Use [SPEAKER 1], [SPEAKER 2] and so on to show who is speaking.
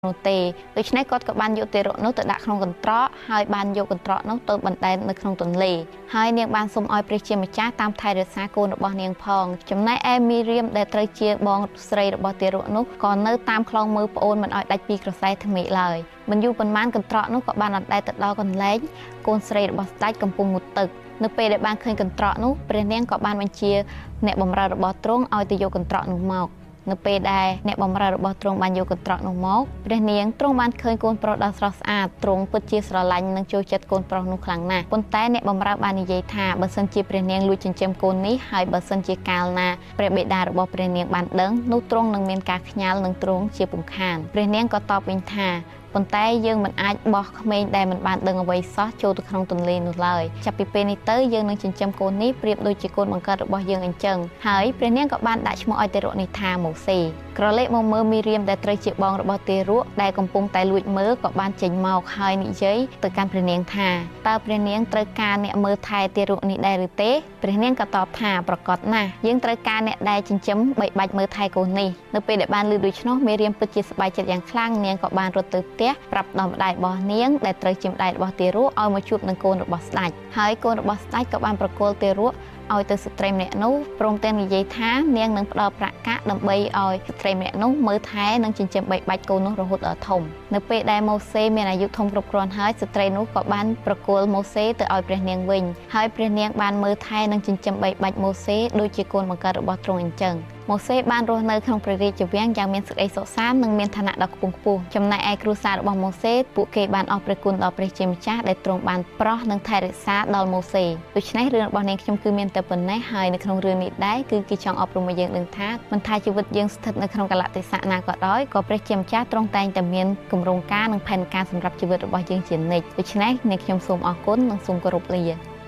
[SPEAKER 1] នោះទេដូច្នេះគាត់ក៏បានយកទារកនោះទៅដាក់ក្នុងកន្ត្រកហើយបានយកកន្ត្រកនោះទៅបណ្ដែតនៅក្នុងទន្លេហើយនាងបានសូមឲ្យព្រះជាម្ចាស់តាមថែរក្សាកូនរបស់នាងផងចំណែកឯមីរៀមដែលត្រូវជាបងស្រីរបស់ទារកនោះក៏នៅតាមខ្លងមើលប្អូនមិនឲ្យដាច់ពីក្រសែធ្មេកឡើយមិនយូរប៉ុន្មានកន្ត្រកនោះក៏បានអណ្ដែតទៅដល់កន្លែងកូនស្រីរបស់ស្ដេចកំពុងងូតទឹកនៅពេលដែលបានឃើញកន្ត្រកនោះព្រះនាងក៏បានបញ្ជាអ្នកបម្រើរបស់ទ្រង់ឲ្យទៅយកកន្ត្រកនោះមកនៅពេលដែលអ្នកបម្រើរបស់ទ្រង់បានយកកន្ត្រកនោះមកព្រះនាងទ្រង់បានឃើញកូនប្រុសដ៏ស្រស់ស្អាតទ្រង់ពិតជាស្រឡាញ់និងចូលចិត្តកូនប្រុសនោះខ្លាំងណាស់ប៉ុន្តែអ្នកបម្រើបាននិយាយថាបើសិនជាព្រះនាងលួចចិញ្ចឹមកូននេះហើយបើសិនជាកាលណាព្រះបិតារបស់ព្រះនាងបានដឹងនោះទ្រង់នឹងមានការខ្ញាល់និងទ្រង់ជាពំខានព្រះនាងក៏តបវិញថាប៉ុន្តែយើងមិនអាចបោះក្មេងដែលមិនបានដឹងអ្វីសោះចូលទៅក្នុងទន្លេនោះឡើយចាប់ពីពេលនេះទៅយើងនឹងចិញ្ចឹមកូននេះប្រៀបដូចជាកូនបង្កើតរបស់យើងអញ្ចឹងហើយព្រះនាងក៏បានដាក់ឈ្មោះឲ្យទារកនេះថាម៉ូសេក្រឡេកមកមើលមីរៀមដែលត្រូវជាបងរបស់ទារកដែលកំពុងតែលួចមើលក៏បានចេញមកហើយនិយាយទៅកាន់ព្រះនាងថាតើព្រះនាងត្រូវការអ្នកមើលថែទារកនេះដែរឬទេព្រះនាងក៏តបថាប្រកបណាស់យើងត្រូវការអ្នកដែលចិញ្ចឹមបីបាច់មើលថែកូននេះនៅពេលដែលបានឮដូច្នោះមីរៀមពិតជាសប្បាយចិត្តយ៉ាងខ្លាំងនាងក៏បានរត់ទៅផ្ទះប្រាប់ដល់ម្ដាយរបស់នាងដែលត្រូវជាម្ដាយរបស់ទារកឲ្យមកជួបនឹងកូនរបស់ស្ដេចហើយកូនរបស់ស្ដេចក៏បានប្រគល់ទារកឲ្យទៅស្ត្រីម្នាក់នោះព្រមទាំងនិយាយថានាងនឹងផ្ដល់ប្រាក់កាក់ដើម្បីឲ្យស្ត្រីម្នាក់នោះមើលថែនិងចិញ្ចឹមបីបាច់កូននោះរហូតដល់ធំនៅពេលដែលម៉ូសេមានអាយុធំគ្រប់គ្រាន់ហើយស្ត្រីនោះក៏បានប្រគល់ម៉ូសេទៅឲ្យព្រះនាងវិញហើយព្រះនាងបានមើលថែនិងចិញ្ចឹមបីបាច់ម៉ូសេដូចជាកូនបង្កើតរបស់ទ្រង់អញ្ចឹងម៉ូសេបានរស់នៅក្នុងព្រះរាជវាំងយ៉ាងមានសេចក្តីសុខសាន្តនិងមានឋានៈដ៏ខ្ពង់ខ្ពស់ចំណែកឯគ្រួសាររបស់ម៉ូសេពួកគេបានអរព្រះគុណដល់ព្រះជាម្ចាស់ដែលទ្រង់បានប្រោះនិងថែរក្សាដល់ម៉ូសេដូច្នេះរឿងរបស់នាងខ្ញុំគឺមានតែប៉ុណ្ណេះហើយនៅក្នុងរឿងនេះដែរគឺគេចង់អប់រំឲ្យយើងដឹងថាមិនថាជីវិតយើងស្ថិតនៅក្នុងកលៈទេសៈណាក៏ដោយក៏ព្រះជាម្ចាស់ទ្រង់តែងតែមានគម្រោងការនិងផែនការសម្រាប់ជីវិតរបស់យើងជានិច្ចដូច្នេះនាងខ្ញុំសូមអរគុណនិងសូមគោរពលា